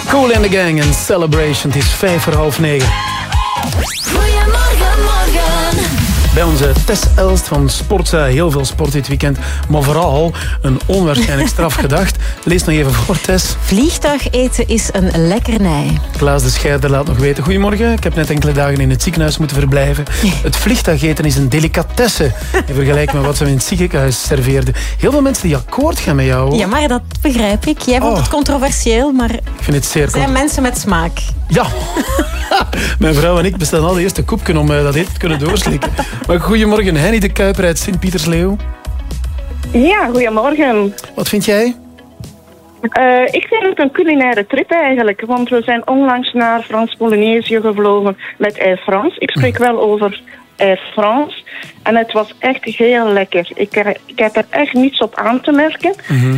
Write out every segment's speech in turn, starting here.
Kool and the Gang en Celebration. Het is 9:05. Goedemorgen, morgen. Bij onze Tess Elst van Sportza. Heel veel sport dit weekend. Maar vooral een onwaarschijnlijk strafgedacht. Lees nog even voor, Tess. Vliegtuigeten is een lekkernij. Klaas de Scheider laat nog weten. Goedemorgen, ik heb net enkele dagen in het ziekenhuis moeten verblijven. Het vliegtuigeten is een delicatesse. In vergelijking met wat ze in het ziekenhuis serveerden. Heel veel mensen die akkoord gaan met jou. Ja, maar dat begrijp ik. Jij vond het controversieel, maar Ik vind het zeer er zijn mensen met smaak. Ja. Mijn vrouw en ik bestellen al de eerste koepje om dat eten te kunnen doorslikken. Maar goedemorgen, Henny de Kuiper uit Sint-Pietersleeuw. Ja, goedemorgen. Wat vind jij? Ik vind het een culinaire trip eigenlijk, want we zijn onlangs naar Frans-Polynesië gevlogen met Air France. Ik spreek wel over Air France en het was echt heel lekker. Ik heb er echt niets op aan te merken.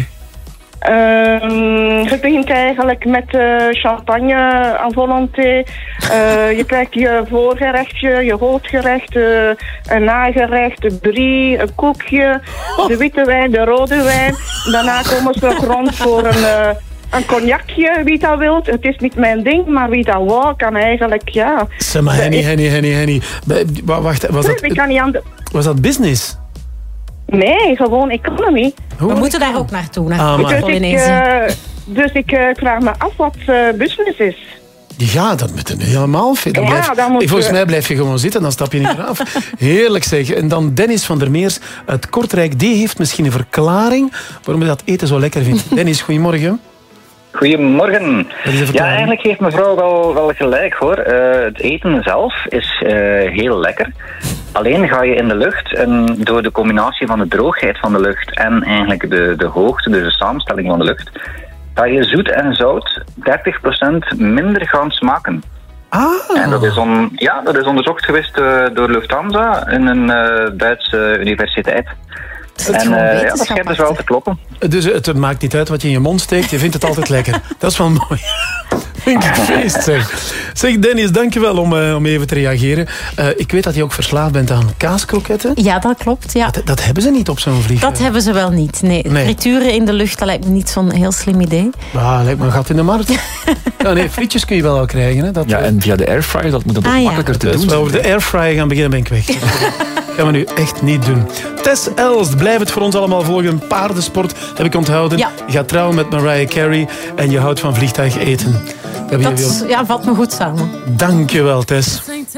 Het begint eigenlijk met champagne à volonté. Je krijgt je voorgerechtje, je hoofdgerecht, een nagerecht, een brie, een koekje, de witte wijn, de rode wijn. Daarna komen ze nog rond voor een cognacje, wie dat wilt. Het is niet mijn ding, maar wie dat wou, kan eigenlijk, ja. Zeg maar, Henny. Wacht, was dat business? Nee, gewoon economy. We moeten daar ook naartoe, naar Polynesië. Dus ik vraag me af wat business is. Ja, dat moet helemaal fit. Volgens mij blijf je gewoon zitten, dan stap je niet meer af. Heerlijk zeg. En dan Dennis van der Meers uit Kortrijk. Die heeft misschien een verklaring waarom hij dat eten zo lekker vindt. Dennis, goedemorgen. Goedemorgen. Ja, eigenlijk heeft mevrouw wel gelijk hoor. Het eten zelf is heel lekker. Alleen ga je in de lucht en door de combinatie van de droogheid van de lucht en eigenlijk de hoogte, dus de samenstelling van de lucht, ga je zoet en zout 30% minder gaan smaken. En dat is onderzocht geweest door Lufthansa in een Duitse universiteit. Dat schijnt dus wel te kloppen. Dus het maakt niet uit wat je in je mond steekt, je vindt het altijd lekker. Dat is wel mooi. Vind ik feest, zeg. Zeg Dennis, dankjewel om even te reageren. Ik weet dat je ook verslaafd bent aan kaaskroketten. Ja, dat klopt. Ja. Dat hebben ze niet op zo'n vliegtuig. Dat hebben ze wel niet. Nee. Frituren in de lucht, dat lijkt me niet zo'n heel slim idee. Lijkt me een gat in de markt. Frietjes kun je wel al krijgen. Hè? En via de airfryer, dat moet dan toch makkelijker te doen. Als we over de airfryer gaan beginnen, ben ik weg. Dat gaan we nu echt niet doen. Tess Elst, blijf het voor ons allemaal volgen. Paardensport, heb ik onthouden. Ja. Je gaat trouwen met Mariah Carey en je houdt van vliegtuig eten. Dat valt me goed samen. Dankjewel, Tess.